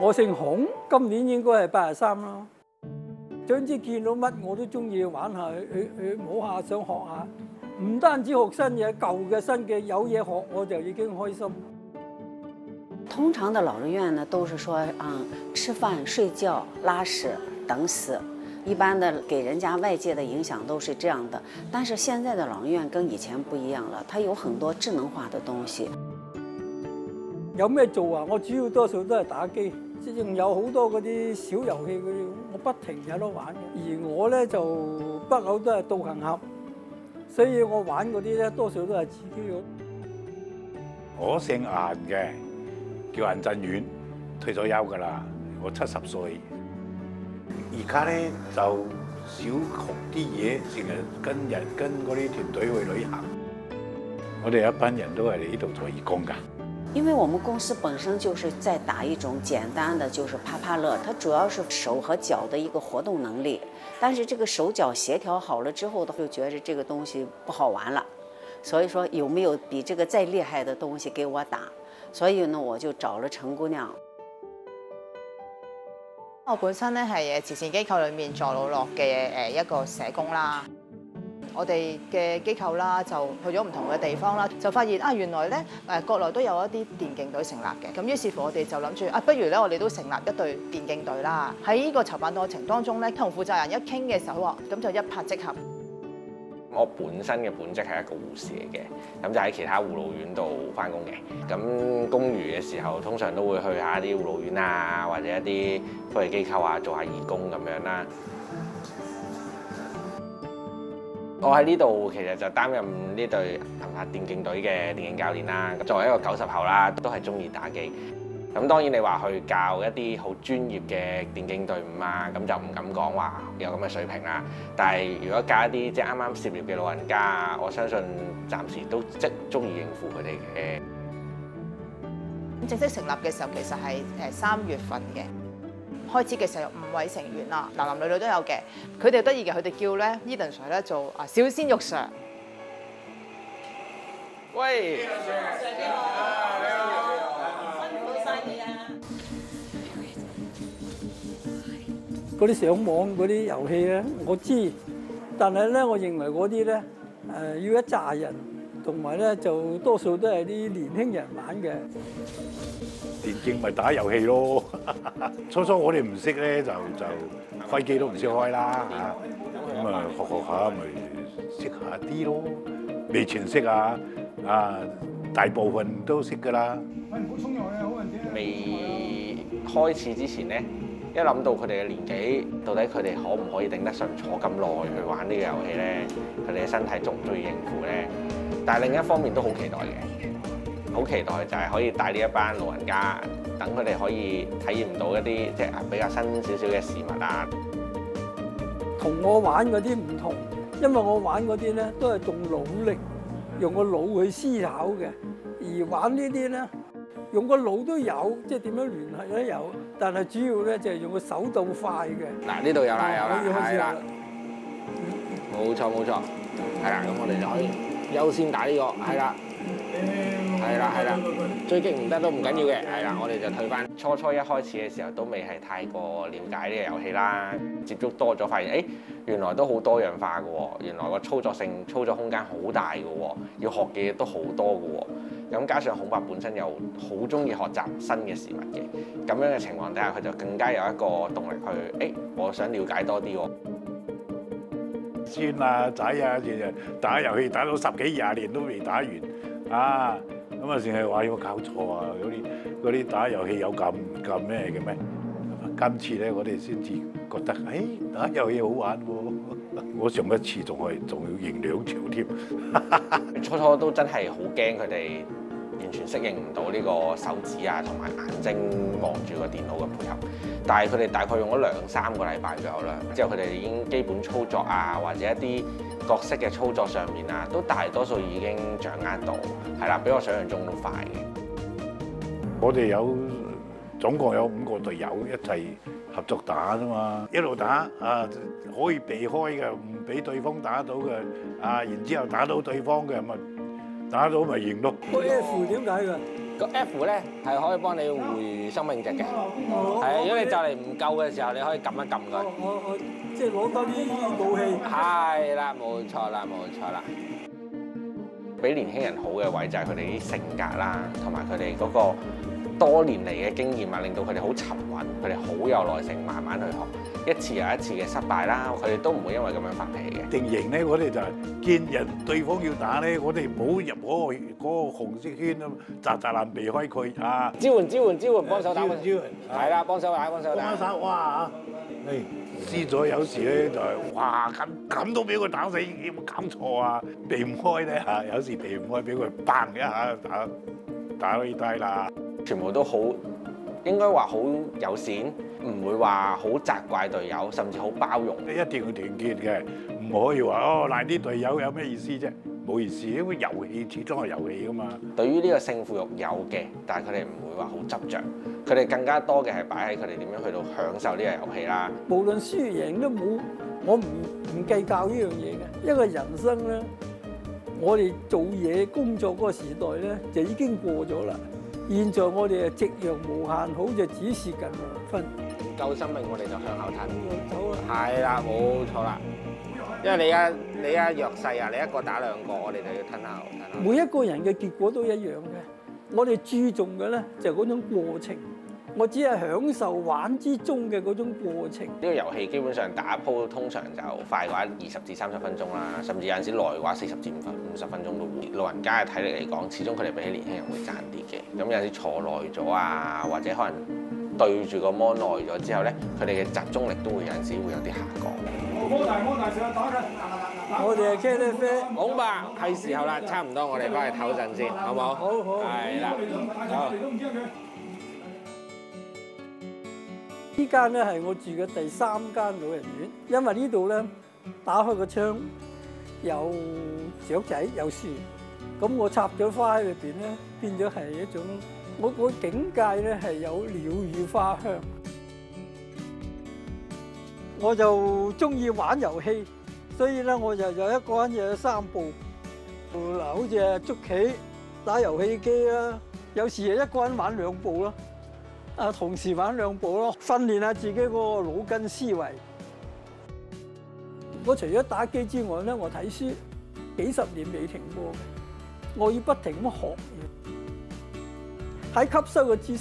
我姓孔，今年應該係83咯。總之見到乜我都中意玩下，去摸下，想學下。唔單止學新嘢，舊嘅新嘅有嘢學，我就已經開心。 通常的老人院呢，都是說吃飯、睡覺、拉屎、等死。一般的給人家外界的影響都是這樣的。但是現在的老人院跟以前不一樣了，它有很多智能化的東西。 有咩做啊？我主要多數都係打機，仲有好多嗰啲小遊戲嗰啲，我不停有得玩嘅。而我咧就不嬲都係導行俠，所以我玩嗰啲咧多數都係自己用。 我姓顏嘅，叫顏振遠，退咗休㗎啦，我70歲。而家咧就少學啲嘢，成日跟嗰啲團隊去旅行。我哋一班人都係嚟呢度做義工㗎。 因為我們公司本身就是在打一種簡單的，就是啪啪樂，它主要是手和腳的一個活動能力。但是這個手腳協調好了之後，就覺得這個東西不好玩了。所以說有沒有比這個再厲害的東西給我打？所以呢，我就找了陳姑娘。 我本身咧係慈善機構裏面助老樂嘅一個社工啦。我哋嘅機構啦，就去咗唔同嘅地方啦，就發現原來咧國內都有一啲電競隊成立嘅。咁於是乎我哋就諗住不如咧我哋都成立一隊電競隊啦。喺呢個籌辦過程當中咧，同負責人一傾嘅時候話，咁就一拍即合。 我本身嘅本職係一個護士嚟嘅，咁就喺其他護老院度翻工嘅。咁公餘嘅時候，通常都會去下啲護老院啊，或者一啲福利機構啊，做下義工咁樣啦。我喺呢度其實就擔任呢隊電競隊嘅電競教練啦。作為一個90後啦，都係中意打機。咁當然你話去教一啲好專業嘅電競隊伍啊，咁就唔敢講話有咁嘅水平啦。但係如果教一啲即係啱啱涉獵嘅老人家啊，我相信暫時都即足以應付佢哋嘅。 正式成立嘅時候其實係3月份嘅。開始嘅時候有5位成員啦，男男女女都有嘅。佢哋得意嘅，佢哋叫咧 Eden Sir 咧做小鮮肉 Sir。 喂， 你好，辛苦晒你啊！ 嗰啲上網嗰啲遊戲咧，我知，但係咧，我認為嗰啲咧要一紮人，同埋咧就多數都係啲年輕人玩嘅。 電競咪打遊戲咯，初初我哋唔識咧，就飛機都唔識開啦嚇，咁啊學下咪識下啲咯，未全識啊，大部分都識噶啦。 未開始之前咧，一諗到佢哋嘅年紀，到底佢哋可唔可以頂得順坐咁耐去玩呢個遊戲咧？佢哋嘅身體足唔足以應付咧？但係另一方面都好期待嘅。好期待就係可以帶呢一班老人家，等佢哋可以體驗到一啲即係比較新少少嘅事物啊。 同我玩嗰啲唔同，因為我玩嗰啲咧都係用腦力，用個腦去思考嘅，而玩呢啲咧用個腦都有，即係點樣聯繫都有，但係主要咧就係用個手到快嘅。 嗱，呢度有啦，有啦，係啦，冇錯，係啦，咁我哋就可以優先打呢個，係啦。係啦，追擊唔得都唔緊要嘅，係啦，我哋就退翻。初一開始嘅時候都未係太過了解呢個遊戲啦，接觸多咗發現，原來都好多樣化嘅喎，原來個操作空間好大嘅喎，要學嘅嘢都好多嘅喎。咁加上孔伯本身又好中意學習新嘅事物嘅，咁樣嘅情況底下，佢就更加有一個動力去，我想了解多啲喎。 孫啊仔啊，日日打遊戲打到10幾20年都未打完啊！咁啊，成日話有冇搞錯啊？嗰啲打遊戲有咁咩嘅咩？今次咧，我哋先至覺得，打遊戲好玩喎！我上一次仲要贏2場添。 初都真係好驚佢哋完全適應唔到呢個手指啊同埋眼睛望住個電腦嘅配合。但係佢哋大概用咗2-3個禮拜左右啦，之後佢哋已經基本操作啊，或者一啲角色嘅操作上面啊，都大多數已經掌握到，係啦，比我想象中都快嘅。 我哋總共有5個隊友一齊合作打啫嘛，一路打可以避開嘅，唔俾對方打到嘅然之後打到對方嘅咪打到咪贏咯。 個 F 點解㗎？ 個 F 咧係可以幫你回生命值嘅，係如果你就嚟唔夠嘅時候，你可以撳一撳佢。 我即係攞多啲武器。 係啦，冇錯啦，冇錯啦。俾年輕人好嘅位就係佢哋啲性格啦，同埋佢哋嗰個多年嚟嘅經驗啊，令到佢哋好沉穩，佢哋好有耐性，慢慢去學，一次又一次嘅失敗啦，佢哋都唔會因為咁樣發脾氣嘅。 定型咧，我哋就係見人對方要打咧，我哋唔好入嗰個紅色圈啊，雜爛避開佢啊！ 支援，幫手打， 支援， 係啦，幫手打，幫手打。 幫手哇！誒，輸咗有時咧就係哇咁都俾佢打死，有冇搞錯啊？避唔開咧嚇，有時避唔開，俾佢砰一下打低啦。 全部都好，應該話好友善，唔會話好責怪隊友，甚至好包容。 一定要團結嘅，唔可以話哦賴啲隊友有咩意思啫？冇意思，因為遊戲始終係遊戲噶嘛。 對於呢個勝負欲有嘅，但係佢哋唔會話好執着，佢哋更加多嘅係擺喺佢哋點樣去到享受呢個遊戲啦。 無論輸贏都冇，我唔計較呢樣嘢嘅。一個人生咧，我哋做嘢工作嗰個時代咧就已經過咗啦。現在我哋係夕陽無限好，就只是近黃昏。 夠生命我哋就向後褪。 走啦。 係啦，冇錯啦。因為你而家弱勢啊，你一個打兩個，我哋就要褪下後褪下。 每一個人嘅結果都一樣嘅，我哋注重嘅咧就係嗰種過程。我只係享受玩之中嘅嗰種過程。 呢個遊戲基本上打鋪通常就快嘅話20至30分鐘啦，甚至有陣時耐嘅話40至50分鐘都會。老人家嘅體力嚟講，始終佢哋比起年輕人會爭啲嘅。咁有陣時坐耐咗啊，或者可能對住個摩耐咗之後咧，佢哋嘅集中力都會有陣時會有啲下降。 摩大上打緊， 我哋係茄喱啡。 好吧，係時候啦，差唔多，我哋翻去唞陣先，好唔好？ 好。 係啦，好。 呢間咧係我住嘅第3間老人院，因為呢度咧打開個窗有雀仔有樹，咁我插咗花喺裏邊咧，變咗係一種我個境界咧係有鳥語花香。我就中意玩遊戲，所以咧我就有一個人就有3部，嗱好似係捉棋、打遊戲機啦，有時係一個人玩2部咯。同時玩2部咯，訓練下自己嗰個腦筋思維。我除咗打機之外咧，我睇書幾10年未停過嘅，我要不停咁學嘢。喺吸收嘅知識